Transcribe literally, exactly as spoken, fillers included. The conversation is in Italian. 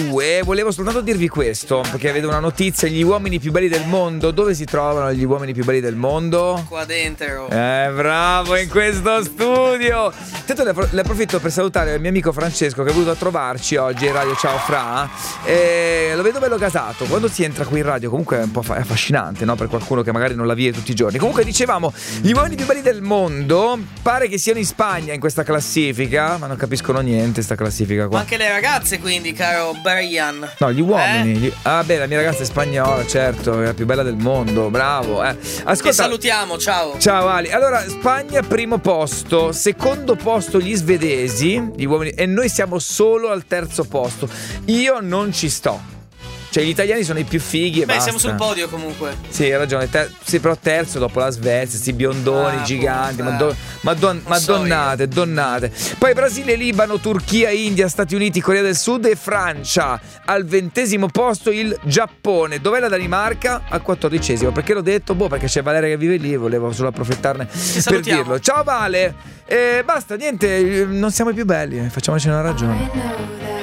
due volevo soltanto dirvi questo, perché vedo una notizia: gli uomini più belli del mondo. Dove si trovano gli uomini più belli del mondo? Qua dentro. Eh, bravo, in questo studio. Tanto ne, ne approfitto per salutare il mio amico Francesco, che è venuto a trovarci oggi in radio. Ciao Fra. E lo vedo bello gasato. Quando si entra qui in radio comunque è un po' affascinante, no? Per qualcuno che magari non la vive tutti i giorni. Comunque dicevamo, gli uomini più belli del mondo pare che siano in Spagna in questa classifica, ma non capiscono niente sta classifica qua. Ma anche le ragazze, quindi, caro Brian. No, gli uomini. Eh? Gli... Ah, beh, la mia ragazza è spagnola, certo, è la più bella del mondo. Bravo, eh. Ascolta. Che salutiamo, ciao. Ciao Ali. Allora, Spagna primo posto, secondo posto gli svedesi, gli uomini, e noi siamo solo al terzo posto. Io non ci sto. Cioè gli italiani sono i più fighi e Beh, basta. siamo sul podio comunque. Sì, hai ragione. Ter- sì, però terzo dopo la Svezia, sti biondoni Ah, giganti, appunto, madon- madon- madonnate, donnate. Poi Brasile, Libano, Turchia, India, Stati Uniti, Corea del Sud e Francia. Al ventesimo posto il Giappone. Dov'è la Danimarca? Al quattordicesimo. Perché l'ho detto? Boh, perché c'è Valeria che vive lì, volevo solo approfittarne per dirlo. Ciao Vale. E basta, niente, non siamo i più belli, facciamoci una ragione.